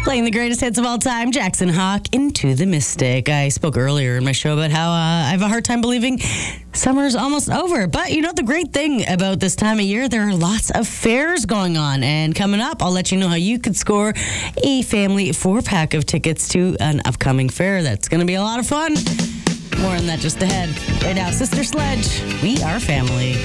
Playing the greatest hits of all time, Jackson Hawk, Into the Mystic. I spoke earlier in my show about how I have a hard time believing summer's almost over. But you know, the great thing about this time of year, there are lots of fairs going on. And coming up, I'll let you know how you could score a family 4-pack of tickets to an upcoming fair. That's going to be a lot of fun. More on that just ahead. Right now, Sister Sledge, We Are Family.